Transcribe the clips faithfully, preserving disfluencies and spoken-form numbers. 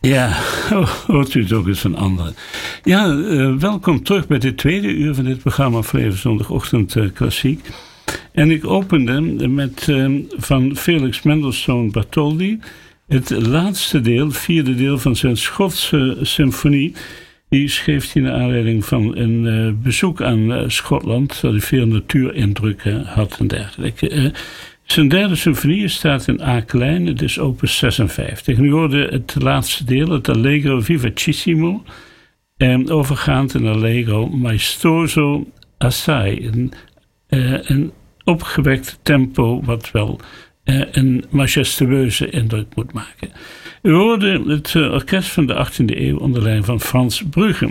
Ja, hoort u het ook eens van anderen. Ja, uh, welkom terug bij dit tweede uur van dit programma Vrije Zondagochtend uh, Klassiek. En ik opende met uh, van Felix Mendelssohn Bartholdy het laatste deel, vierde deel van zijn Schotse symfonie. Die schreef hij naar aanleiding van een uh, bezoek aan uh, Schotland, dat hij veel natuurindrukken had en dergelijke. Uh, Zijn derde symfonie staat in A klein, het is opus zesenvijftig. Nu hoorde het laatste deel, het Allegro vivacissimo, en overgaand in Allegro maestoso assai. Een, uh, een opgewekt tempo wat wel uh, een majestueuze indruk moet maken. U hoorde het uh, orkest van de achttiende eeuw onder leiding van Frans Brugge.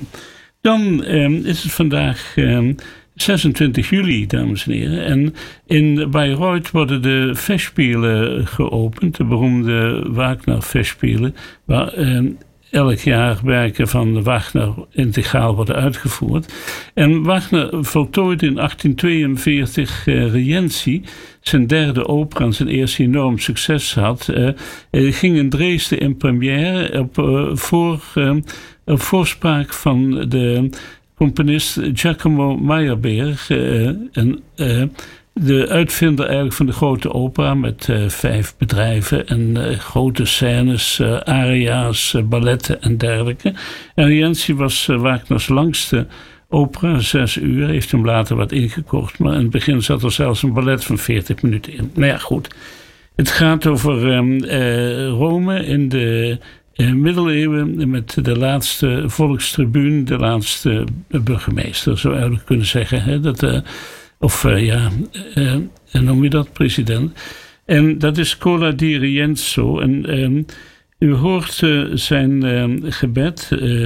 Dan uh, is het vandaag Uh, zesentwintig juli, dames en heren. En in Bayreuth worden de Festspielen geopend. De beroemde Wagner-Festspielen. Waar eh, elk jaar werken van Wagner integraal worden uitgevoerd. En Wagner voltooide in achttien tweeënveertig uh, Rienzi, zijn derde opera en zijn eerste enorm succes had. Uh, hij ging in Dresden in première op, uh, voor, uh, op voorspraak van de componist Giacomo Meyerbeer, uh, en, uh, de uitvinder eigenlijk van de grote opera met uh, vijf bedrijven en uh, grote scènes, uh, aria's, uh, balletten en dergelijke. En Rienzi was uh, Wagners langste opera, zes uur, heeft hem later wat ingekort, maar in het begin zat er zelfs een ballet van veertig minuten in. Nou ja, goed. Het gaat over um, uh, Rome in de In middeleeuwen met de laatste volkstribuun, de laatste burgemeester, zou je eigenlijk kunnen zeggen. Hè? Dat, uh, of uh, ja, uh, noem je dat, president. En dat is Cola di Rienzo. En um, u hoort uh, zijn uh, gebed. Uh,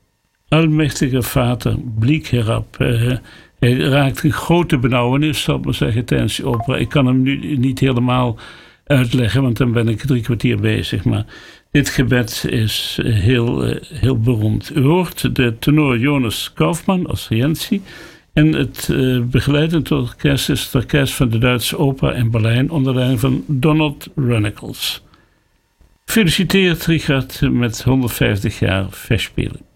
Almachtige Vader, blik herab. Uh, hij raakt een grote benauwenis, zal ik maar zeggen, tijdens die opera. Ik kan hem nu niet helemaal uitleggen, want dan ben ik drie kwartier bezig, maar dit gebed is heel, heel beroemd. U hoort de tenor Jonas Kaufmann als Rienzi. En het uh, begeleidend orkest is het orkest van de Duitse Opera in Berlijn onder leiding van Donald Runnicles. Gefeliciteerd, Richard, met honderdvijftig jaar Festspielen.